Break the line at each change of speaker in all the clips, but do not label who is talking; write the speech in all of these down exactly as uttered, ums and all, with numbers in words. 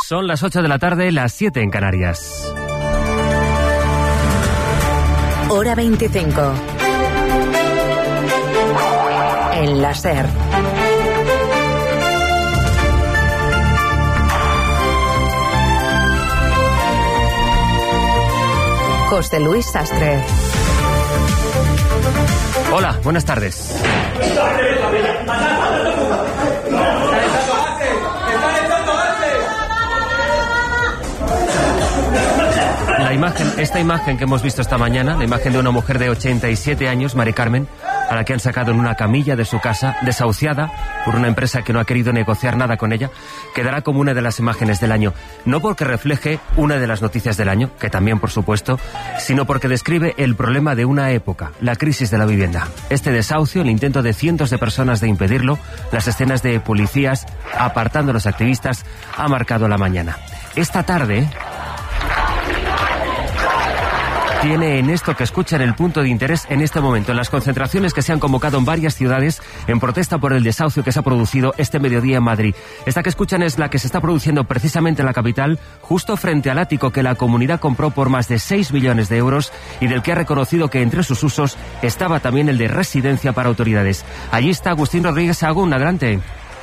Son las ocho de la tarde, las siete en Canarias.
Hora veinticinco. En la SER. José Luis Sastre.
Hola, buenas tardes. La imagen, esta imagen que hemos visto esta mañana, la imagen de una mujer de ochenta y siete años, Mari Carmen, a la que han sacado en una camilla de su casa, desahuciada por una empresa que no ha querido negociar nada con ella, quedará como una de las imágenes del año. No porque refleje una de las noticias del año, que también por supuesto, sino porque describe el problema de una época, la crisis de la vivienda. Este desahucio, el intento de cientos de personas de impedirlo, las escenas de policías apartando a los activistas, ha marcado la mañana. Esta tarde tiene en esto que escuchan el punto de interés en este momento, en las concentraciones que se han convocado en varias ciudades en protesta por el desahucio que se ha producido este mediodía en Madrid. Esta que escuchan es la que se está produciendo precisamente en la capital, justo frente al ático que la comunidad compró por más de seis millones de euros y del que ha reconocido que entre sus usos estaba también el de residencia para autoridades. Allí está Agustín Rodríguez Sagún, adelante.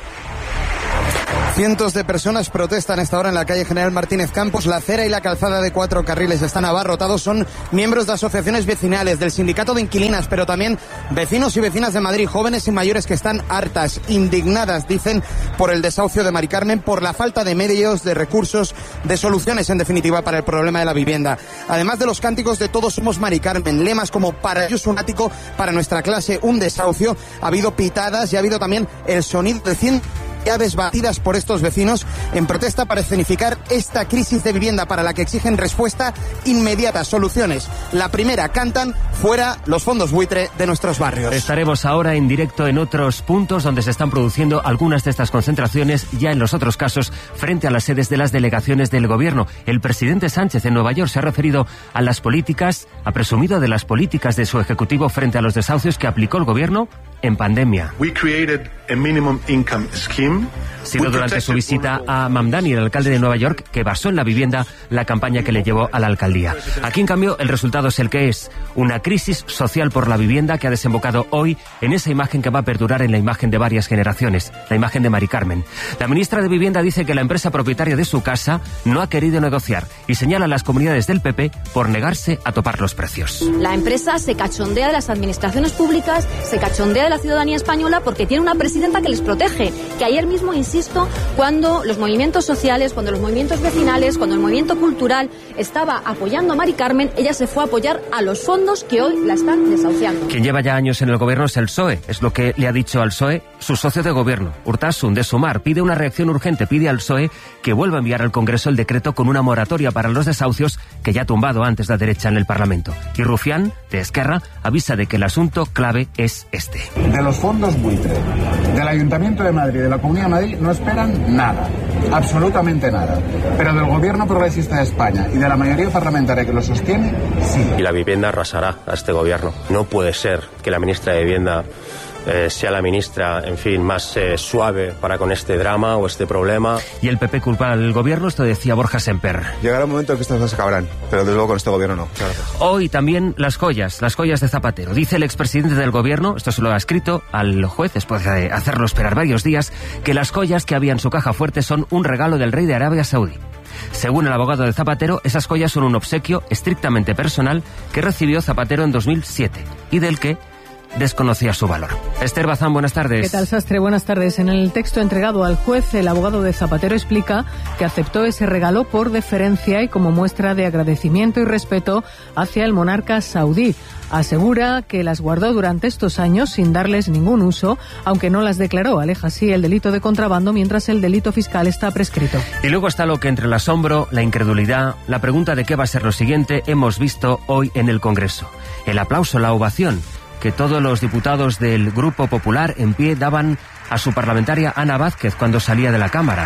Cientos de personas protestan esta hora en la calle General Martínez Campos. La acera y la calzada de cuatro carriles están abarrotados. Son miembros de asociaciones vecinales, del sindicato de inquilinas, pero también vecinos y vecinas de Madrid, jóvenes y mayores que están hartas, indignadas, dicen, por el desahucio de Mari Carmen, por la falta de medios, de recursos, de soluciones, en definitiva, para el problema de la vivienda. Además de los cánticos de Todos somos Mari Carmen, lemas como para ellos un ático, para nuestra clase un desahucio, ha habido pitadas y ha habido también el sonido de cien llaves batidas por estos vecinos en protesta para escenificar esta crisis de vivienda para la que exigen respuesta inmediata, soluciones. La primera, cantan fuera los fondos buitre de nuestros barrios.
Estaremos ahora en directo en otros puntos donde se están produciendo algunas de estas concentraciones, ya en los otros casos frente a las sedes de las delegaciones del gobierno. El presidente Sánchez en Nueva York se ha referido a las políticas, ha presumido de las políticas de su ejecutivo frente a los desahucios que aplicó el gobierno en pandemia.
We created a minimum income scheme.
Sido durante su visita a Mamdani, el alcalde de Nueva York, que basó en la vivienda la campaña que le llevó a la alcaldía. Aquí, en cambio, el resultado es el que es: una crisis social por la vivienda que ha desembocado hoy en esa imagen que va a perdurar en la imagen de varias generaciones, la imagen de Mari Carmen. La ministra de Vivienda dice que la empresa propietaria de su casa no ha querido negociar y señala a las comunidades del P P por negarse a topar los precios.
La empresa se cachondea de las administraciones públicas, se cachondea de la ciudadanía española porque tiene una presidenta que les protege, que ayer mismo, insisto, cuando los movimientos sociales, cuando los movimientos vecinales, cuando el movimiento cultural estaba apoyando a Mari Carmen, ella se fue a apoyar a los fondos que hoy la están desahuciando.
Quien lleva ya años en el gobierno es el P S O E, es lo que le ha dicho al P S O E su socio de gobierno, Urtasun, de Sumar. Pide una reacción urgente, pide al P S O E que vuelva a enviar al Congreso el decreto con una moratoria para los desahucios que ya ha tumbado antes la derecha en el Parlamento. Y Rufián, de Esquerra, avisa de que el asunto clave es este.
De los fondos buitre, del Ayuntamiento de Madrid, de la Comunidad de Madrid, no esperan nada, absolutamente nada. Pero del Gobierno Progresista de España y de la mayoría parlamentaria que lo sostiene, sí.
Y la vivienda arrasará a este gobierno. No puede ser que la ministra de Vivienda eh, sea la ministra, en fin, más eh, suave para con este drama o este problema.
Y el P P culpa al gobierno, esto decía Borja Semper.
Llegará un momento en que estas cosas acabarán, pero desde luego con este gobierno no. Claro.
Hoy también las joyas, las joyas de Zapatero. Dice el expresidente del gobierno, esto se lo ha escrito al juez después de hacerlo esperar varios días, que las joyas que había en su caja fuerte son un regalo del rey de Arabia Saudí. Según el abogado de Zapatero, esas joyas son un obsequio estrictamente personal que recibió Zapatero en dos mil siete y del que desconocía su valor. Esther Bazán, buenas tardes.
¿Qué tal, Sastre? Buenas tardes. En el texto entregado al juez, el abogado de Zapatero explica que aceptó ese regalo por deferencia y como muestra de agradecimiento y respeto hacia el monarca saudí. Asegura que las guardó durante estos años sin darles ningún uso, aunque no las declaró. Aleja así el delito de contrabando, mientras el delito fiscal está prescrito.
Y luego está lo que entre el asombro, la incredulidad, la pregunta de qué va a ser lo siguiente, hemos visto hoy en el Congreso. El aplauso, la ovación que todos los diputados del Grupo Popular en pie daban a su parlamentaria Ana Vázquez cuando salía de la Cámara.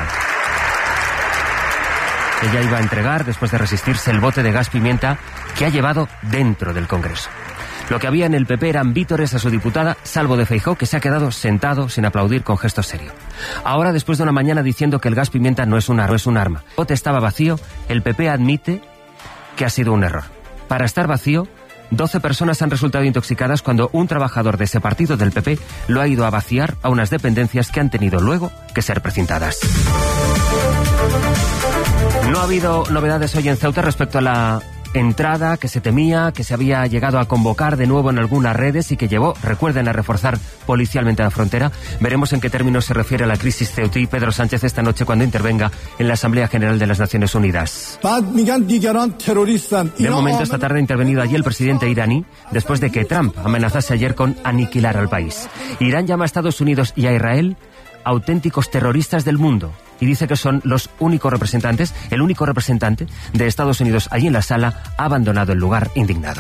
Ella iba a entregar, después de resistirse, el bote de gas pimienta que ha llevado dentro del Congreso. Lo que había en el P P eran vítores a su diputada, salvo de Feijóo, que se ha quedado sentado sin aplaudir con gesto serio. Ahora, después de una mañana diciendo que el gas pimienta no es un arma, es un arma. El bote estaba vacío, el P P admite que ha sido un error. Para estar vacío, doce personas han resultado intoxicadas cuando un trabajador de ese partido del P P lo ha ido a vaciar a unas dependencias que han tenido luego que ser precintadas. No ha habido novedades hoy en Ceuta respecto a la entrada que se temía, que se había llegado a convocar de nuevo en algunas redes y que llevó, recuerden, a reforzar policialmente la frontera. Veremos en qué términos se refiere a la crisis ceutí Pedro Sánchez esta noche cuando intervenga en la Asamblea General de las Naciones Unidas. De momento, esta tarde ha intervenido allí el presidente iraní después de que Trump amenazase ayer con aniquilar al país. Irán llama a Estados Unidos y a Israel auténticos terroristas del mundo y dice que son los únicos representantes, el único representante de Estados Unidos allí en la sala ha abandonado el lugar indignado.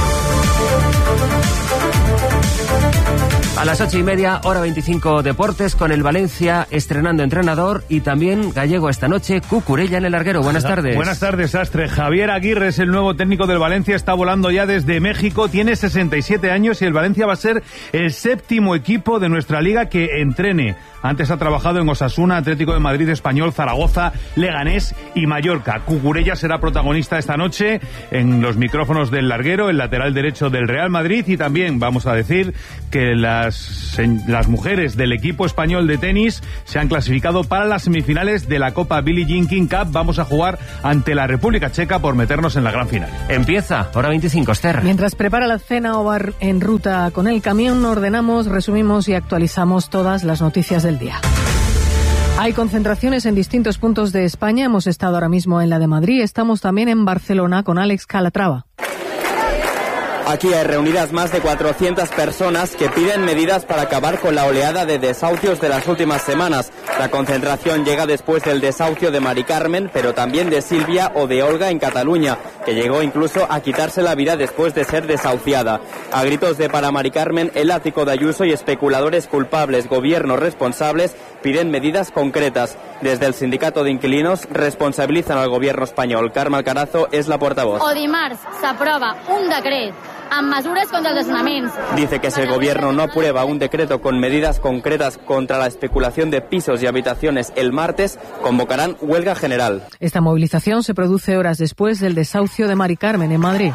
A las ocho y media, hora veinticinco, deportes, con el Valencia estrenando entrenador y también gallego esta noche, Cucurella en el larguero. Buenas tardes.
Buenas tardes, Sastre. Javier Aguirre es el nuevo técnico del Valencia, está volando ya desde México, tiene sesenta y siete años y el Valencia va a ser el séptimo equipo de nuestra liga que entrene. Antes ha trabajado en Osasuna, Atlético de Madrid, Español, Zaragoza, Leganés y Mallorca. Cucurella será protagonista esta noche en los micrófonos del larguero, el lateral derecho del Real Madrid, y también vamos a decir que las, las mujeres del equipo español de tenis se han clasificado para las semifinales de la Copa Billie Jean King Cup. Vamos a jugar ante la República Checa por meternos en la gran final.
Empieza, hora veinticinco, Esther.
Mientras prepara la cena o bar en ruta con el camión, ordenamos, resumimos y actualizamos todas las noticias del día. Hay concentraciones en distintos puntos de España. Hemos estado ahora mismo en la de Madrid. Estamos también en Barcelona con Alex Calatrava.
Aquí hay reunidas más de cuatrocientas personas que piden medidas para acabar con la oleada de desahucios de las últimas semanas. La concentración llega después del desahucio de Mari Carmen, pero también de Silvia o de Olga en Cataluña, que llegó incluso a quitarse la vida después de ser desahuciada. A gritos de para Mari Carmen, el ático de Ayuso y especuladores culpables, gobiernos responsables, piden medidas concretas. Desde el sindicato de inquilinos responsabilizan al gobierno español. Carme Alcarazo es la portavoz.
O dimarts s'aprova un decret amb mesures contra els desnonaments.
Dice que si el gobierno no aprueba un decreto con medidas concretas contra la especulación de pisos y habitaciones el martes, convocarán huelga general.
Esta movilización se produce horas después del desahucio de Mari Carmen en Madrid.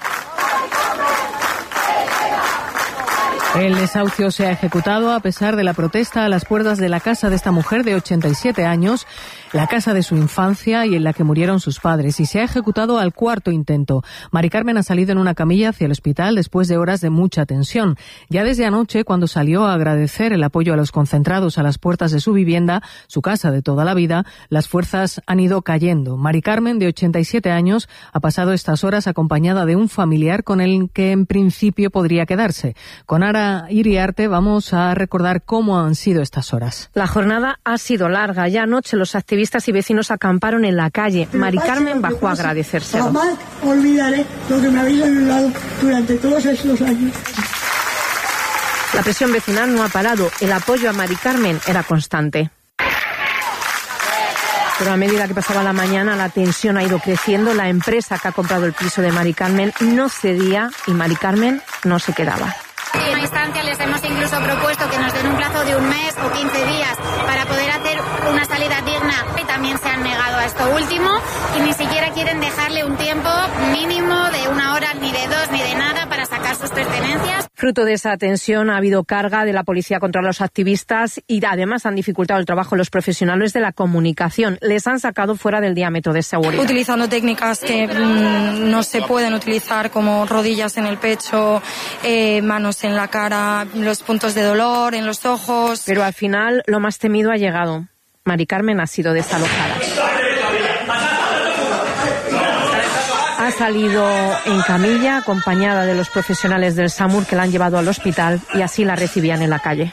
El desahucio se ha ejecutado a pesar de la protesta a las puertas de la casa de esta mujer de ochenta y siete años, la casa de su infancia y en la que murieron sus padres, y se ha ejecutado al cuarto intento. Mari Carmen ha salido en una camilla hacia el hospital después de horas de mucha tensión. Ya desde anoche, cuando salió a agradecer el apoyo a los concentrados a las puertas de su vivienda, su casa de toda la vida, las fuerzas han ido cayendo. Mari Carmen, de ochenta y siete años, ha pasado estas horas acompañada de un familiar con el que en principio podría quedarse. Con Ara Iriarte vamos a recordar cómo han sido estas horas.
La jornada ha sido larga. Ya anoche los activistas y vecinos acamparon en la calle. Mari Carmen bajó a agradecérselo.
Jamás olvidaré lo que me habéis ayudado durante todos estos años.
La presión vecinal no ha parado. El apoyo a Mari Carmen era constante. Pero a medida que pasaba la mañana, la tensión ha ido creciendo. La empresa que ha comprado el piso de Mari Carmen no cedía y Mari Carmen no se quedaba.
En una instancia les hemos incluso propuesto que nos den un plazo de un mes o quince días para poder hacer una salida digna, y también se han negado a esto último y ni siquiera quieren dejarle un tiempo mínimo de una hora, ni de dos, ni de nada para sacar sus pertenencias.
Fruto de esa tensión ha habido carga de la policía contra los activistas y además han dificultado el trabajo los profesionales de la comunicación. Les han sacado fuera del diámetro de seguridad.
Utilizando técnicas que mmm, no se pueden utilizar, como rodillas en el pecho, eh, manos en la cara, los puntos de dolor, en los ojos.
Pero al final lo más temido ha llegado. Mari Carmen ha sido desalojada. Ha salido en camilla acompañada de los profesionales del SAMUR que la han llevado al hospital y así la recibían en la calle.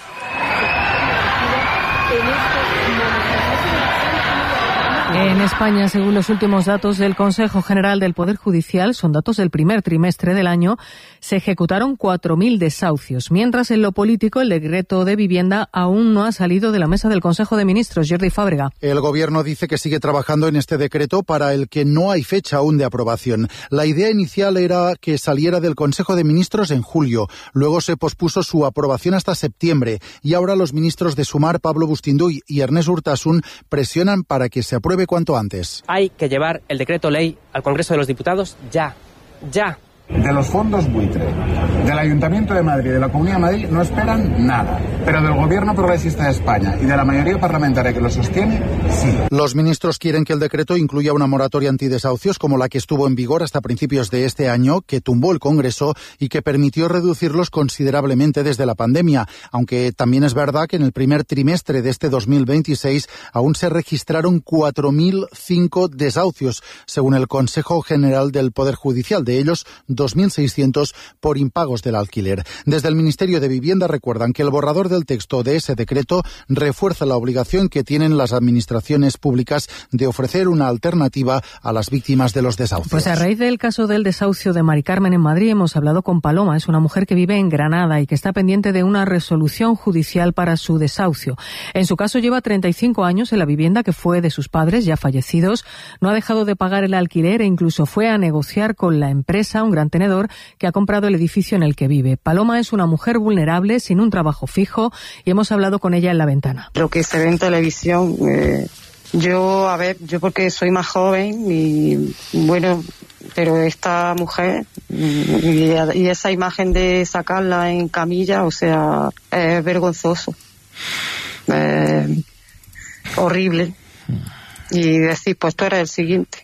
En España, según los últimos datos del Consejo General del Poder Judicial, son datos del primer trimestre del año, se ejecutaron cuatro mil desahucios. Mientras, en lo político, el decreto de vivienda aún no ha salido de la mesa del Consejo de Ministros. Jordi Fábrega.
El Gobierno dice que sigue trabajando en este decreto para el que no hay fecha aún de aprobación. La idea inicial era que saliera del Consejo de Ministros en julio. Luego se pospuso su aprobación hasta septiembre. Y ahora los ministros de Sumar, Pablo Bustinduy y Ernest Urtasun, presionan para que se apruebe cuanto antes.
Hay que llevar el decreto ley al Congreso de los Diputados ya, ya.
De los fondos buitre, del Ayuntamiento de Madrid y de la Comunidad de Madrid no esperan nada, pero del Gobierno Progresista de España y de la mayoría parlamentaria que lo sostiene, sí.
Los ministros quieren que el decreto incluya una moratoria antidesahucios como la que estuvo en vigor hasta principios de este año, que tumbó el Congreso y que permitió reducirlos considerablemente desde la pandemia, aunque también es verdad que en el primer trimestre de este dos mil veintiséis aún se registraron cuatro mil cinco desahucios, según el Consejo General del Poder Judicial. De ellos, dos mil seiscientos por impagos del alquiler. Desde el Ministerio de Vivienda recuerdan que el borrador del texto de ese decreto refuerza la obligación que tienen las administraciones públicas de ofrecer una alternativa a las víctimas de los desahucios.
Pues a raíz del caso del desahucio de Mari Carmen en Madrid hemos hablado con Paloma. Es una mujer que vive en Granada y que está pendiente de una resolución judicial para su desahucio. En su caso lleva treinta y cinco años en la vivienda que fue de sus padres ya fallecidos. No ha dejado de pagar el alquiler e incluso fue a negociar con la empresa, un gran tenedor, que ha comprado el edificio en el que vive. Paloma es una mujer vulnerable, sin un trabajo fijo, y hemos hablado con ella en La Ventana.
Lo que se ve en televisión, eh, yo, a ver, yo porque soy más joven y, bueno, pero esta mujer y, y esa imagen de sacarla en camilla, o sea, es vergonzoso, eh, horrible, y decir, pues tú eres el siguiente.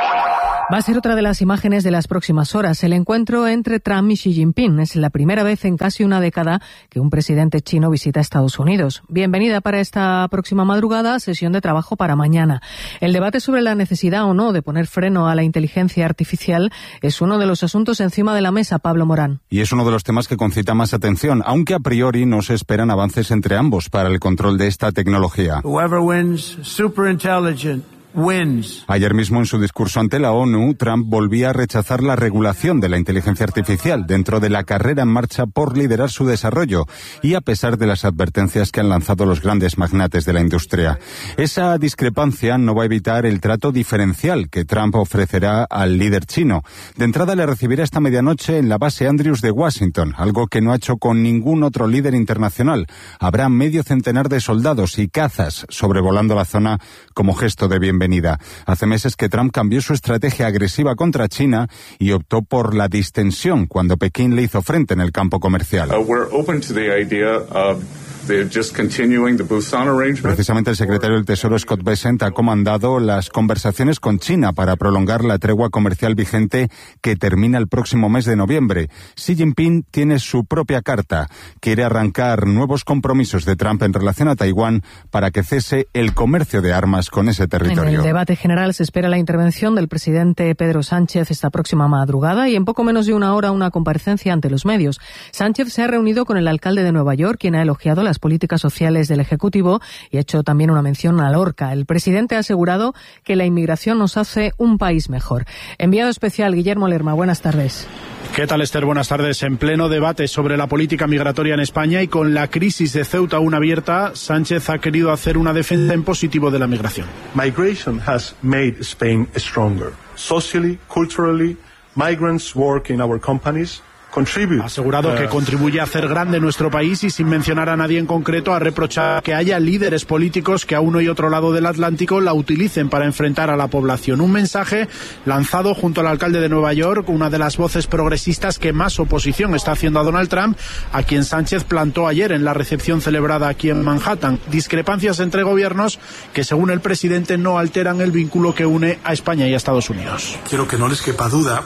Va a ser otra de las imágenes de las próximas horas. El encuentro entre Trump y Xi Jinping. Es la primera vez en casi una década que un presidente chino visita Estados Unidos. Bienvenida para esta próxima madrugada, sesión de trabajo para mañana. El debate sobre la necesidad o no de poner freno a la inteligencia artificial es uno de los asuntos encima de la mesa, Pablo Morán.
Y es uno de los temas que concita más atención, aunque a priori no se esperan avances entre ambos para el control de esta tecnología.
Whoever wins, super intelligent. Wins.
Ayer mismo en su discurso ante la ONU, Trump volvía a rechazar la regulación de la inteligencia artificial dentro de la carrera en marcha por liderar su desarrollo y a pesar de las advertencias que han lanzado los grandes magnates de la industria. Esa discrepancia no va a evitar el trato diferencial que Trump ofrecerá al líder chino. De entrada le recibirá esta medianoche en la base Andrews de Washington, algo que no ha hecho con ningún otro líder internacional. Habrá medio centenar de soldados y cazas sobrevolando la zona como gesto de bienvenida. Hace meses que Trump cambió su estrategia agresiva contra China y optó por la distensión cuando Pekín le hizo frente en el campo comercial.
Uh, we're open to the idea of Just continuing the Busan arrangement.
Precisamente el secretario del Tesoro Scott Bessent ha comandado las conversaciones con China para prolongar la tregua comercial vigente que termina el próximo mes de noviembre. Xi Jinping tiene su propia carta. Quiere arrancar nuevos compromisos de Trump en relación a Taiwán para que cese el comercio de armas con ese territorio.
En el debate general se espera la intervención del presidente Pedro Sánchez esta próxima madrugada y en poco menos de una hora una comparecencia ante los medios. Sánchez se ha reunido con el alcalde de Nueva York, quien ha elogiado las políticas sociales del Ejecutivo y ha hecho también una mención a Lorca. El presidente ha asegurado que la inmigración nos hace un país mejor. Enviado especial Guillermo Lerma, buenas tardes.
¿Qué tal, Esther? Buenas tardes. En pleno debate sobre la política migratoria en España y con la crisis de Ceuta aún abierta, Sánchez ha querido hacer una defensa en positivo de la migración.
Migration has made Spain stronger. Socially, culturally, migrants work in our companies.
Ha asegurado que contribuye a hacer grande nuestro país y sin mencionar a nadie en concreto ha reprochado que haya líderes políticos que a uno y otro lado del Atlántico la utilicen para enfrentar a la población. Un mensaje lanzado junto al alcalde de Nueva York, una de las voces progresistas que más oposición está haciendo a Donald Trump, a quien Sánchez plantó ayer en la recepción celebrada aquí en Manhattan. Discrepancias entre gobiernos que, según el presidente, no alteran el vínculo que une a España y a Estados Unidos.
Quiero que no les quepa duda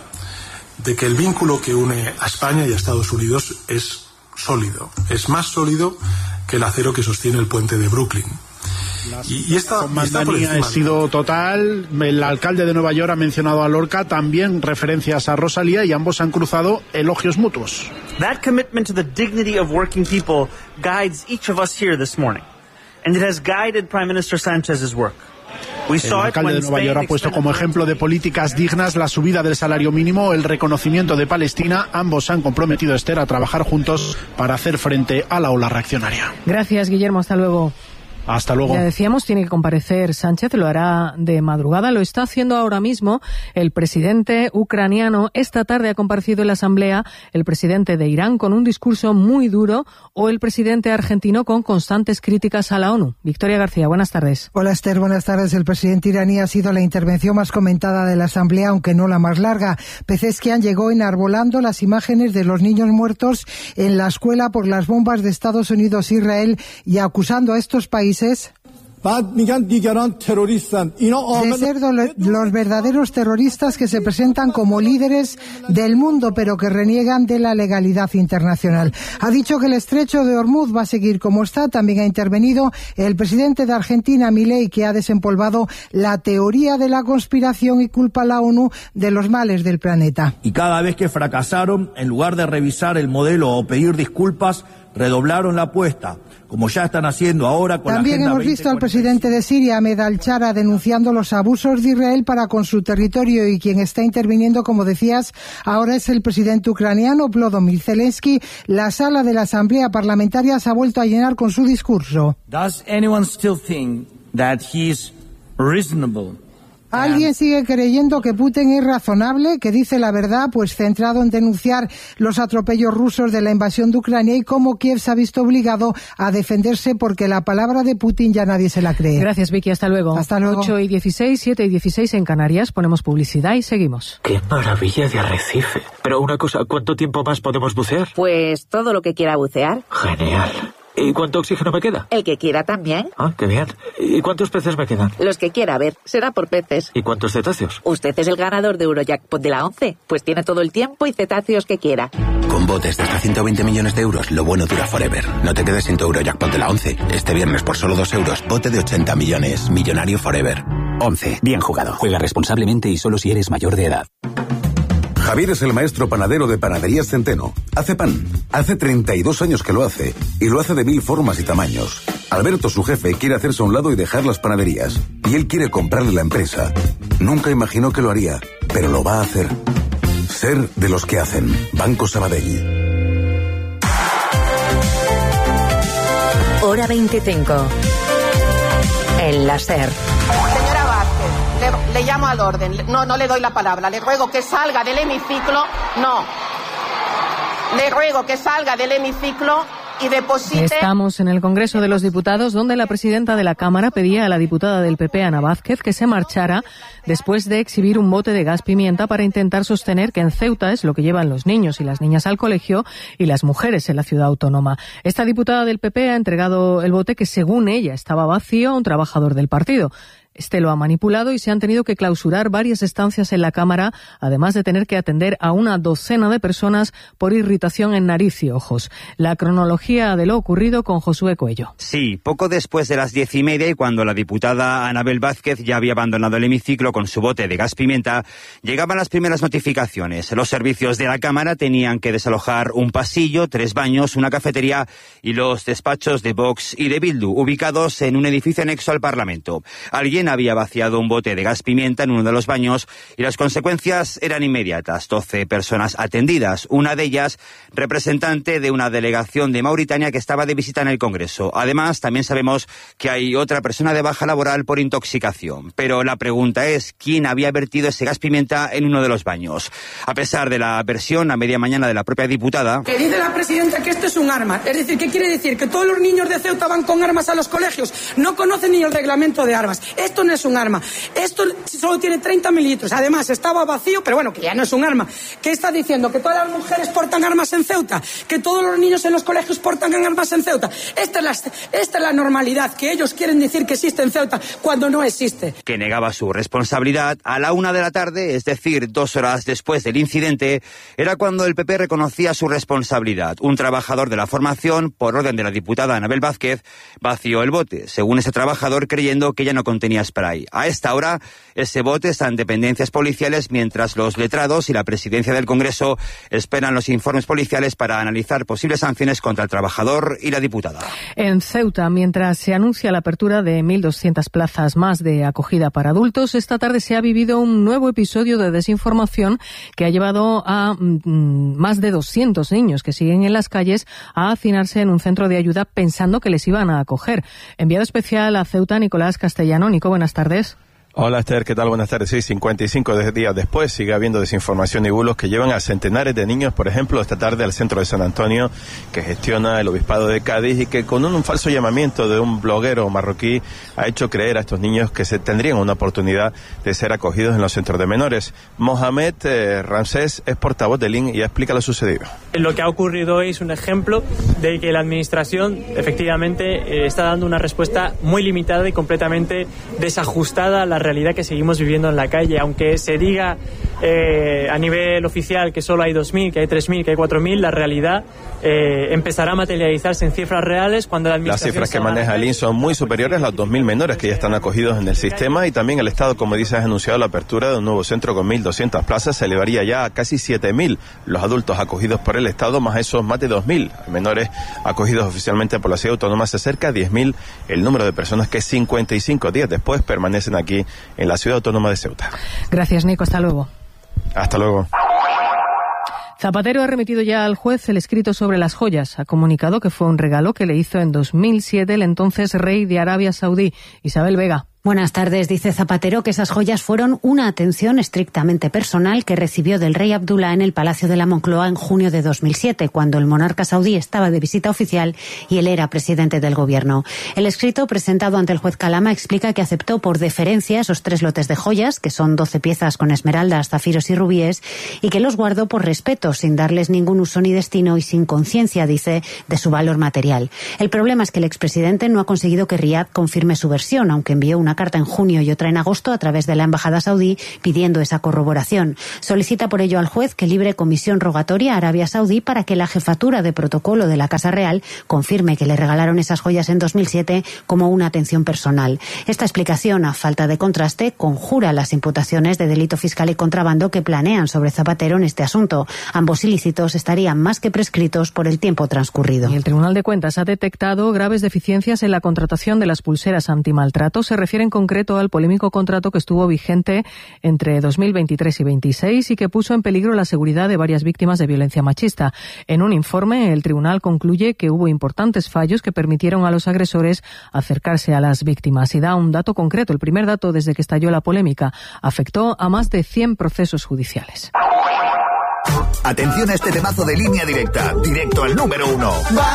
de que el vínculo que une a España y a Estados Unidos es sólido, es más sólido que el acero que sostiene el puente de Brooklyn.
Y, y esta mandanía ha sido total. El alcalde de Nueva York ha mencionado a Lorca, también referencias a Rosalía, y ambos han cruzado elogios mutuos.
That commitment to the dignity of working people guides each of us here this morning, and it has guided Prime Minister Sanchez's work.
El alcalde de Nueva York ha puesto como ejemplo de políticas dignas la subida del salario mínimo, el reconocimiento de Palestina. Ambos se han comprometido, Esther, a trabajar juntos para hacer frente a la ola reaccionaria.
Gracias, Guillermo. Hasta luego.
Hasta luego.
Ya decíamos, tiene que comparecer Sánchez, lo hará de madrugada, lo está haciendo ahora mismo el presidente ucraniano. Esta tarde ha comparecido en la Asamblea el presidente de Irán con un discurso muy duro, o el presidente argentino con constantes críticas a la ONU. Victoria García, buenas tardes.
Hola Esther, buenas tardes. El presidente iraní ha sido la intervención más comentada de la Asamblea, aunque no la más larga. Pezeshkian llegó enarbolando las imágenes de los niños muertos en la escuela por las bombas de Estados Unidos e Israel y acusando a estos países de ser los verdaderos terroristas que se presentan como líderes del mundo, pero que reniegan de la legalidad internacional. Ha dicho que el estrecho de Hormuz va a seguir como está. También ha intervenido el presidente de Argentina, Milei, que ha desempolvado la teoría de la conspiración y culpa a la ONU de los males del planeta.
Y cada vez que fracasaron, en lugar de revisar el modelo o pedir disculpas, redoblaron la apuesta, como ya están haciendo ahora con
También
la Agenda
hemos visto al presidente de Siria, Ahmed al-Shara, denunciando los abusos de Israel para con su territorio, y quien está interviniendo, como decías, ahora es el presidente ucraniano, Volodymyr Zelensky. La sala de la Asamblea Parlamentaria se ha vuelto a llenar con su discurso.
Does anyone still think that he is reasonable?
¿Alguien sigue creyendo que Putin es razonable, que dice la verdad, pues centrado en denunciar los atropellos rusos de la invasión de Ucrania y cómo Kiev se ha visto obligado a defenderse porque la palabra de Putin ya nadie se la cree?
Gracias, Vicky. Hasta luego.
Hasta luego.
ocho y dieciséis, siete y dieciséis en Canarias. Ponemos publicidad y seguimos.
¡Qué maravilla de arrecife! Pero una cosa, ¿cuánto tiempo más podemos bucear?
Pues todo lo que quiera bucear.
Genial. ¿Y cuánto oxígeno me queda?
El que quiera también.
Ah, qué bien. ¿Y cuántos peces me quedan?
Los que quiera, a ver, será por peces.
¿Y cuántos cetáceos?
Usted es el ganador de Eurojackpot de la once, pues tiene todo el tiempo y cetáceos que quiera.
Con botes de hasta ciento veinte millones de euros, lo bueno dura forever. No te quedes sin tu Eurojackpot de la once. Este viernes por solo dos euros, bote de ochenta millones. Millonario forever.
once. Bien jugado. Juega responsablemente y solo si eres mayor de edad.
Javier es el maestro panadero de Panaderías Centeno. Hace pan. Hace treinta y dos años que lo hace. Y lo hace de mil formas y tamaños. Alberto, su jefe, quiere hacerse a un lado y dejar las panaderías. Y él quiere comprarle la empresa. Nunca imaginó que lo haría, pero lo va a hacer. Ser de los que hacen. Banco Sabadell.
Hora veinticinco. El láser.
Señora Vázquez, le, le llamo al orden. No, no le doy la palabra. Le ruego que salga del hemiciclo. No. Le ruego que salga del hemiciclo y deposite...
Estamos en el Congreso de los Diputados, donde la presidenta de la Cámara pedía a la diputada del P P, Ana Vázquez, que se marchara después de exhibir un bote de gas pimienta para intentar sostener que en Ceuta es lo que llevan los niños y las niñas al colegio y las mujeres en la ciudad autónoma. Esta diputada del P P ha entregado el bote que, según ella, estaba vacío a un trabajador del partido. Este lo ha manipulado y se han tenido que clausurar varias estancias en la Cámara, además de tener que atender a una docena de personas por irritación en nariz y ojos. La cronología de lo ocurrido con Josué Coello.
Sí, poco después de las diez y media, y cuando la diputada Anabel Vázquez ya había abandonado el hemiciclo con su bote de gas pimienta, llegaban las primeras notificaciones. Los servicios de la Cámara tenían que desalojar un pasillo, tres baños, una cafetería y los despachos de Vox y de Bildu, ubicados en un edificio anexo al Parlamento. Alguien había vaciado un bote de gas pimienta en uno de los baños y las consecuencias eran inmediatas. doce personas atendidas, una de ellas representante de una delegación de Mauritania que estaba de visita en el Congreso. Además, también sabemos que hay otra persona de baja laboral por intoxicación. Pero la pregunta es, ¿quién había vertido ese gas pimienta en uno de los baños? A pesar de la versión a media mañana de la propia diputada...
Que dice la presidenta que esto es un arma. Es decir, ¿qué quiere decir? Que todos los niños de Ceuta van con armas a los colegios. No conocen ni el reglamento de armas. Esto no es un arma. Esto solo tiene treinta mililitros. Además, estaba vacío, pero bueno, que ya no es un arma. ¿Qué está diciendo? ¿Que todas las mujeres portan armas en Ceuta? ¿Que todos los niños en los colegios portan armas en Ceuta? Esta es la, esta es la normalidad, que ellos quieren decir que existe en Ceuta cuando no existe.
Que negaba su responsabilidad. A la una de la tarde, es decir, dos horas después del incidente, era cuando el P P reconocía su responsabilidad. Un trabajador de la formación, por orden de la diputada Anabel Vázquez, vació el bote, según ese trabajador, creyendo que ya no contenía spray. A esta hora, ese bote está en dependencias policiales, mientras los letrados y la presidencia del Congreso esperan los informes policiales para analizar posibles sanciones contra el trabajador y la diputada.
En Ceuta, mientras se anuncia la apertura de mil doscientas plazas más de acogida para adultos, esta tarde se ha vivido un nuevo episodio de desinformación que ha llevado a mm, más de doscientos niños que siguen en las calles a hacinarse en un centro de ayuda pensando que les iban a acoger. Enviado especial a Ceuta, Nicolás Castellano. Nico, buenas tardes.
Hola Esther, ¿qué tal? Buenas tardes. Sí, cincuenta y cinco días después sigue habiendo desinformación y bulos que llevan a centenares de niños, por ejemplo, esta tarde al centro de San Antonio, que gestiona el Obispado de Cádiz y que con un, un falso llamamiento de un bloguero marroquí ha hecho creer a estos niños que se tendrían una oportunidad de ser acogidos en los centros de menores. Mohamed eh, Ramsés es portavoz del I N y explica lo sucedido.
Lo que ha ocurrido hoy es un ejemplo de que la administración efectivamente eh, está dando una respuesta muy limitada y completamente desajustada a la realidad que seguimos viviendo en la calle. Aunque se diga eh, a nivel oficial que solo hay dos mil, que hay tres mil, que hay cuatro mil, la realidad eh, empezará a materializarse en cifras reales cuando la administración...
Las cifras que maneja el I N son muy superiores a los dos mil menores que ya están acogidos en el sistema, y también el Estado, como dice, ha anunciado la apertura de un nuevo centro con mil doscientas plazas. Se elevaría ya a casi siete mil los adultos acogidos por el Estado, más esos más de dos mil menores acogidos oficialmente por la ciudad autónoma. Se acerca a diez mil el número de personas que cincuenta y cinco días después permanecen aquí en la ciudad autónoma de Ceuta.
Gracias, Nico. Hasta luego.
Hasta luego.
Zapatero ha remitido ya al juez el escrito sobre las joyas. Ha comunicado que fue un regalo que le hizo en dos mil siete el entonces rey de Arabia Saudí, Isabel Vega.
Buenas tardes. Dice Zapatero que esas joyas fueron una atención estrictamente personal que recibió del rey Abdullah en el Palacio de la Moncloa en junio de dos mil siete, cuando el monarca saudí estaba de visita oficial y él era presidente del gobierno. El escrito presentado ante el juez Calama explica que aceptó por deferencia esos tres lotes de joyas, que son doce piezas con esmeraldas, zafiros y rubíes, y que los guardó por respeto, sin darles ningún uso ni destino y sin conciencia, dice, de su valor material. El problema es que el expresidente no ha conseguido que Riad confirme su versión, aunque envió una carta en junio y otra en agosto a través de la embajada saudí pidiendo esa corroboración. Solicita por ello al juez que libre comisión rogatoria a Arabia Saudí para que la jefatura de protocolo de la Casa Real confirme que le regalaron esas joyas en dos mil siete como una atención personal. Esta explicación, a falta de contraste, conjura las imputaciones de delito fiscal y contrabando que planean sobre Zapatero en este asunto. Ambos ilícitos estarían más que prescritos por el tiempo transcurrido.
Y el Tribunal de Cuentas ha detectado graves deficiencias en la contratación de las pulseras antimaltrato. Se refiere en concreto al polémico contrato que estuvo vigente entre dos mil veintitrés y veintiséis y que puso en peligro la seguridad de varias víctimas de violencia machista. En un informe, el tribunal concluye que hubo importantes fallos que permitieron a los agresores acercarse a las víctimas. Y da un dato concreto. El primer dato desde que estalló la polémica. Afectó a más de cien procesos judiciales.
Atención a este temazo de Línea Directa, directo al número uno.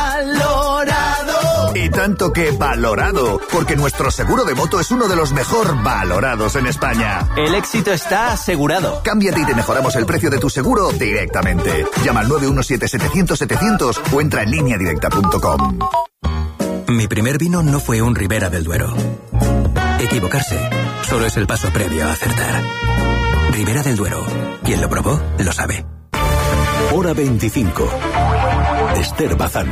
¡Valorado! Y tanto que valorado, porque nuestro seguro de moto es uno de los mejor valorados en España.
El éxito está asegurado.
Cámbiate y te mejoramos el precio de tu seguro directamente. Llama al nueve uno siete, setecientos, setecientos o entra en línea directa punto com.
Mi primer vino no fue un Ribera del Duero. Equivocarse solo es el paso previo a acertar. Ribera del Duero. Quien lo probó, lo sabe.
Hora veinticinco. Esther Bazán.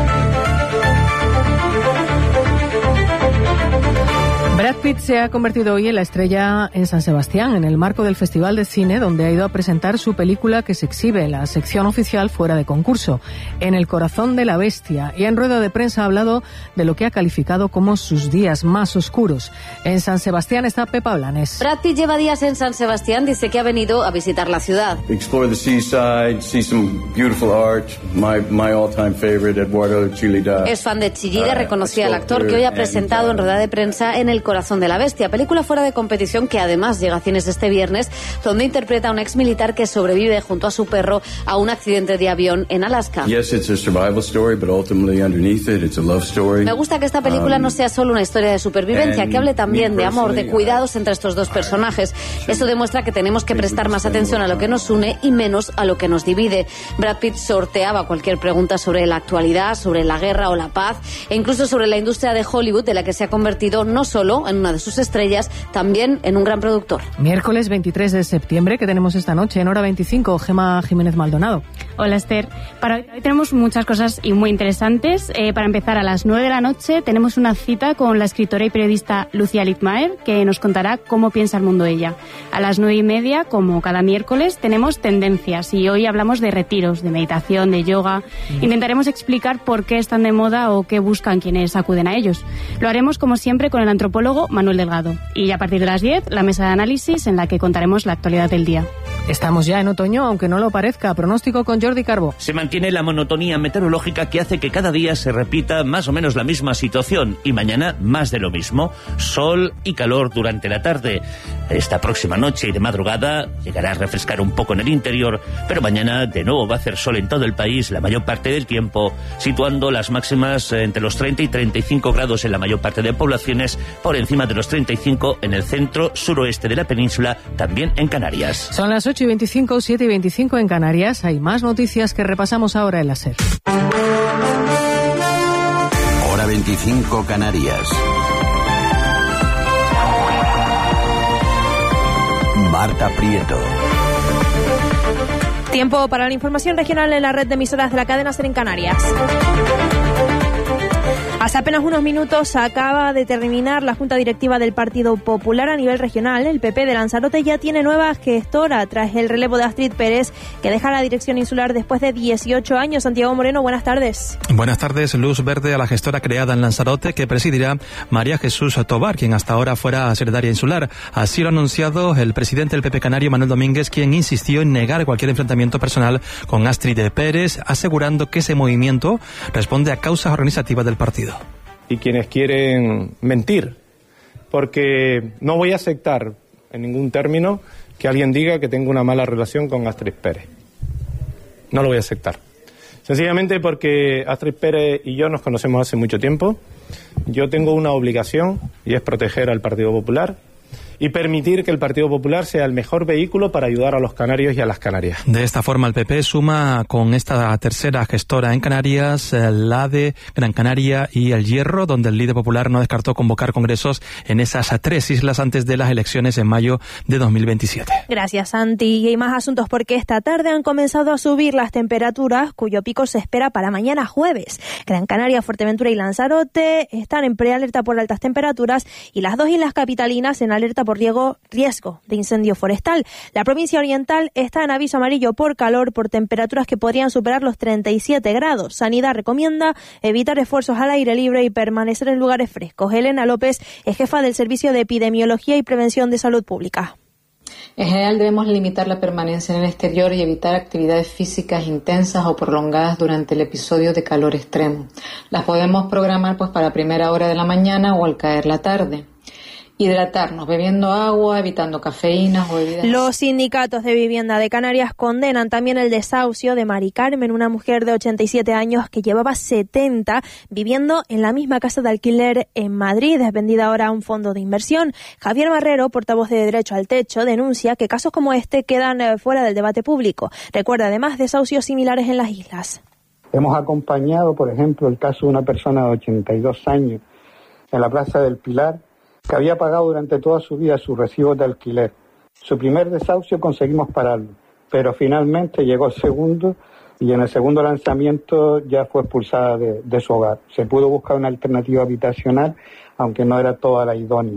Brad Pitt se ha convertido hoy en la estrella en San Sebastián, en el marco del Festival de Cine, donde ha ido a presentar su película que se exhibe en la sección oficial fuera de concurso, En el corazón de la bestia, y en rueda de prensa ha hablado de lo que ha calificado como sus días más oscuros. En San Sebastián está Pepa Blanes.
Brad Pitt lleva días en San Sebastián, dice que ha venido a visitar la ciudad.
Explore the seaside, see some beautiful art. My, my all-time favorite, Eduardo Chillida.
Es fan de Chillida, reconocía al actor que hoy ha presentado en rueda de prensa En el corazón de la bestia, película fuera de competición que además llega a cines este viernes, donde interpreta a un ex militar que sobrevive junto a su perro a un accidente de avión en Alaska.
Yes, it's a survival story, but ultimately underneath it, it's a love story.
Me gusta que esta película um, no sea solo una historia de supervivencia, que hable también de amor, de cuidados entre estos dos personajes. Eso demuestra que tenemos que prestar más atención a lo que nos une y menos a lo que nos divide. Brad Pitt sorteaba cualquier pregunta sobre la actualidad, sobre la guerra o la paz, e incluso sobre la industria de Hollywood, de la que se ha convertido no solo no en una de sus estrellas, también en un gran productor.
Miércoles veintitrés de septiembre, que tenemos esta noche en hora veinticinco, Gemma Jiménez Maldonado.
Hola Esther, para hoy tenemos muchas cosas y muy interesantes. Eh, para empezar, a las nueve de la noche tenemos una cita con la escritora y periodista Lucía Littmaer, que nos contará cómo piensa el mundo ella. A las nueve y media, como cada miércoles, tenemos tendencias y hoy hablamos de retiros, de meditación, de yoga. Mm. Intentaremos explicar por qué están de moda o qué buscan quienes acuden a ellos. Lo haremos como siempre con el antropólogo Manuel Delgado. Y a partir de las diez, la mesa de análisis en la que contaremos la actualidad del día.
Estamos ya en otoño, aunque no lo parezca. Pronóstico con Jordi Carbo.
Se mantiene la monotonía meteorológica que hace que cada día se repita más o menos la misma situación y mañana más de lo mismo. Sol y calor durante la tarde. Esta próxima noche y de madrugada llegará a refrescar un poco en el interior, pero mañana de nuevo va a hacer sol en todo el país la mayor parte del tiempo, situando las máximas entre los treinta y treinta y cinco grados en la mayor parte de poblaciones, por encima de los treinta y cinco en el centro suroeste de la península, también en Canarias.
Son las ocho y veinticinco, siete y veinticinco en Canarias. Hay más noticias que repasamos ahora en la SER.
Hora veinticinco Canarias. Marta Prieto.
Tiempo para la información regional en la red de emisoras de la cadena SER en Canarias. Hace apenas unos minutos acaba de terminar la Junta Directiva del Partido Popular a nivel regional. El P P de Lanzarote ya tiene nueva gestora tras el relevo de Astrid Pérez, que deja la dirección insular después de dieciocho años. Santiago Moreno, buenas tardes.
Buenas tardes. Luz verde a la gestora creada en Lanzarote, que presidirá María Jesús Tobar, quien hasta ahora fuera secretaria insular. Así lo ha anunciado el presidente del P P canario, Manuel Domínguez, quien insistió en negar cualquier enfrentamiento personal con Astrid Pérez, asegurando que ese movimiento responde a causas organizativas del partido.
Y quienes quieren mentir, porque no voy a aceptar en ningún término que alguien diga que tengo una mala relación con Astrid Pérez. No lo voy a aceptar. Sencillamente porque Astrid Pérez y yo nos conocemos hace mucho tiempo. Yo tengo una obligación y es proteger al Partido Popular y permitir que el Partido Popular sea el mejor vehículo para ayudar a los canarios y a las Canarias.
De esta forma, el P P suma con esta tercera gestora en Canarias, la de Gran Canaria y El Hierro, donde el líder popular no descartó convocar congresos en esas tres islas antes de las elecciones en mayo de dos mil veintisiete.
Gracias, Santi. Y hay más asuntos porque esta tarde han comenzado a subir las temperaturas, cuyo pico se espera para mañana jueves. Gran Canaria, Fuerteventura y Lanzarote están en prealerta por altas temperaturas y las dos islas capitalinas en alerta por riesgo, riesgo de incendio forestal. La provincia oriental está en aviso amarillo por calor por temperaturas que podrían superar los treinta y siete grados. Sanidad recomienda evitar esfuerzos al aire libre y permanecer en lugares frescos. Elena López es jefa del Servicio de Epidemiología y Prevención de Salud Pública.
En general debemos limitar la permanencia en el exterior y evitar actividades físicas intensas o prolongadas durante el episodio de calor extremo. Las podemos programar pues para primera hora de la mañana o al caer la tarde. Hidratarnos, bebiendo agua, evitando cafeínas o bebidas.
Los sindicatos de vivienda de Canarias condenan también el desahucio de Mari Carmen, una mujer de ochenta y siete años que llevaba setenta viviendo en la misma casa de alquiler en Madrid, es vendida ahora a un fondo de inversión. Javier Barrero, portavoz de Derecho al Techo, denuncia que casos como este quedan fuera del debate público. Recuerda además desahucios similares en las islas.
Hemos acompañado, por ejemplo, el caso de una persona de ochenta y dos años en la Plaza del Pilar, que había pagado durante toda su vida sus recibos de alquiler. Su primer desahucio conseguimos pararlo, pero finalmente llegó el segundo y en el segundo lanzamiento ya fue expulsada de, de su hogar. Se pudo buscar una alternativa habitacional, aunque no era toda la idónea.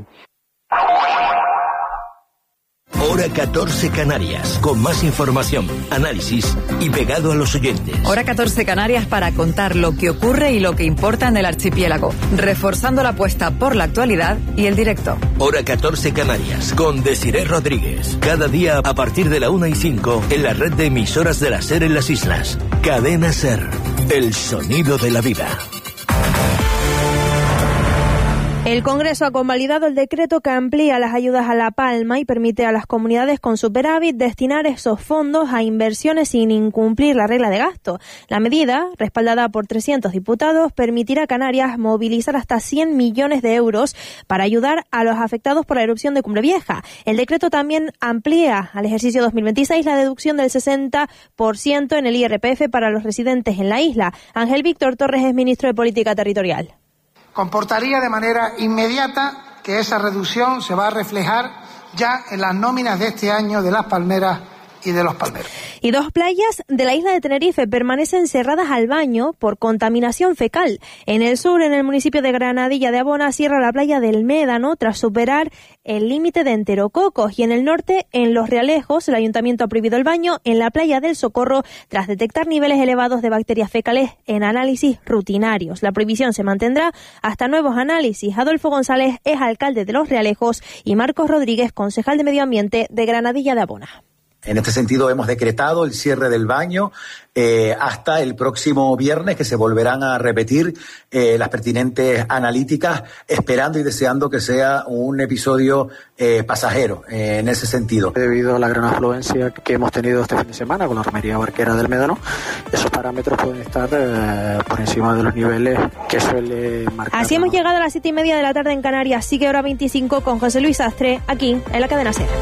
Hora catorce Canarias, con más información, análisis y pegado a los oyentes.
Hora catorce Canarias para contar lo que ocurre y lo que importa en el archipiélago, reforzando la apuesta por la actualidad y el directo.
Hora catorce Canarias, con Desiré Rodríguez. Cada día a partir de la una y cinco en la red de emisoras de la SER en las islas. Cadena SER, el sonido de la vida.
El Congreso ha convalidado el decreto que amplía las ayudas a La Palma y permite a las comunidades con superávit destinar esos fondos a inversiones sin incumplir la regla de gasto. La medida, respaldada por trescientos diputados, permitirá a Canarias movilizar hasta cien millones de euros para ayudar a los afectados por la erupción de Cumbre Vieja. El decreto también amplía al ejercicio dos mil veintiséis la deducción del sesenta por ciento en el I R P F para los residentes en la isla. Ángel Víctor Torres es ministro de Política Territorial.
Comportaría de manera inmediata
que esa reducción se va a reflejar ya en las nóminas de este año de Las Palmeras y de los palmeros.
Y dos playas de la isla de Tenerife permanecen cerradas al baño por contaminación fecal. En el sur, en el municipio de Granadilla de Abona, cierra la playa del Médano tras superar el límite de enterococos. Y en el norte, en Los Realejos, el ayuntamiento ha prohibido el baño en la playa del Socorro tras detectar niveles elevados de bacterias fecales en análisis rutinarios. La prohibición se mantendrá hasta nuevos análisis. Adolfo González es alcalde de Los Realejos y Marcos Rodríguez, concejal de Medio Ambiente de Granadilla de Abona.
En este sentido, hemos decretado el cierre del baño eh, hasta el próximo viernes, que se volverán a repetir eh, las pertinentes analíticas, esperando y deseando que sea un episodio eh, pasajero eh, en ese sentido.
Debido a la gran afluencia que hemos tenido este fin de semana con la romería barquera del Médano, esos parámetros pueden estar eh, por encima de los niveles que suele marcar.
Así hemos llegado a las siete y media de la tarde en Canarias. Sigue hora veinticinco con José Luis Astre, aquí en la cadena SER.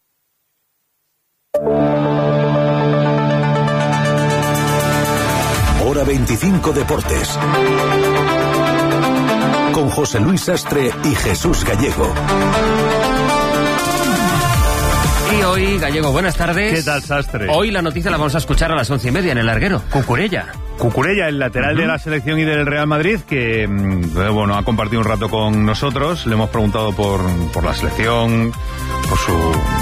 Hora veinticinco Deportes. Con José Luis Sastre y Jesús Gallego.
Y hoy, Gallego, buenas tardes.
¿Qué tal, Sastre?
Hoy la noticia la vamos a escuchar a las once y media en el larguero. Cucurella.
Cucurella, el lateral uh-huh. de la selección y del Real Madrid, que bueno, ha compartido un rato con nosotros. Le hemos preguntado por, por la selección, por su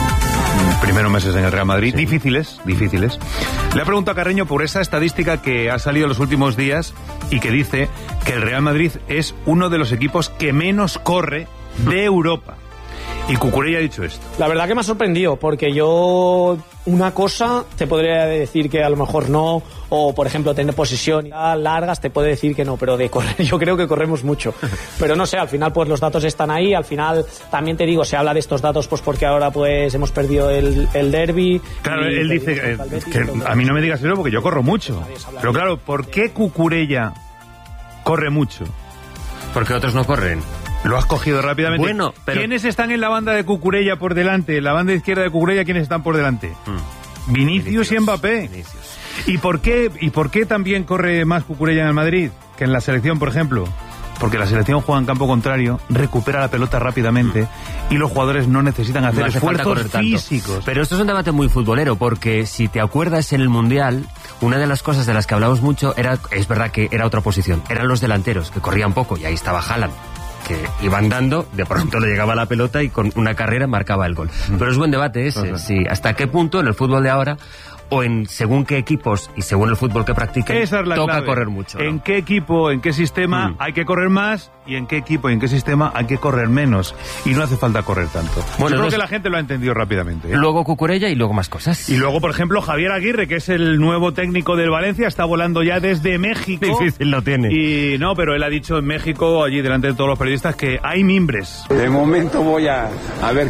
primeros meses en el Real Madrid, sí. difíciles, difíciles. Le ha preguntado a Carreño por esa estadística que ha salido en los últimos días y que dice que el Real Madrid es uno de los equipos que menos corre de Europa. Y Cucurella ha dicho esto.
La verdad que me ha sorprendido, porque yo una cosa te podría decir que a lo mejor no, o por ejemplo tener posesión largas te puede decir que no, pero de correr yo creo que corremos mucho. Pero no sé, al final pues los datos están ahí, al final también te digo, se habla de estos datos pues porque ahora pues hemos perdido el, el derbi.
Claro, él dice eh, que a mí no me digas eso porque yo corro mucho. Pero claro, ¿por qué Cucurella corre mucho?
Porque otros no corren.
Lo has cogido rápidamente.
Bueno, pero...
¿Quiénes están en la banda de Cucurella por delante? La banda izquierda de Cucurella, ¿quiénes están por delante? Hmm. Vinicius, Vinicius y Mbappé. Vinicius. ¿Y por qué, y por qué también corre más Cucurella en el Madrid que en la selección, por ejemplo? Porque la selección juega en campo contrario, recupera la pelota rápidamente mm. y los jugadores no necesitan hacer no esfuerzos físicos.
Pero esto es un debate muy futbolero, porque si te acuerdas en el Mundial, una de las cosas de las que hablamos mucho era, es verdad que era otra posición, eran los delanteros, que corrían poco, y ahí estaba Haaland, que iban dando, de pronto le llegaba la pelota y con una carrera marcaba el gol. Mm. Pero es buen debate ese, uh-huh. sí, hasta qué punto en el fútbol de ahora, o en según qué equipos y según el fútbol que practiquen,
es la
toca
clave.
correr mucho, ¿no?
¿En qué equipo, en qué sistema mm. hay que correr más? Y en qué equipo y en qué sistema hay que correr menos. Y no hace falta correr tanto. Bueno, Yo creo que la gente lo ha entendido rápidamente, ¿eh?
Luego Cucurella y luego más cosas.
Y luego, por ejemplo, Javier Aguirre, que es el nuevo técnico del Valencia, está volando ya desde México.
Difícil lo tiene.
Y no, pero él ha dicho en México, allí delante de todos los periodistas, que hay mimbres.
De momento voy a, a ver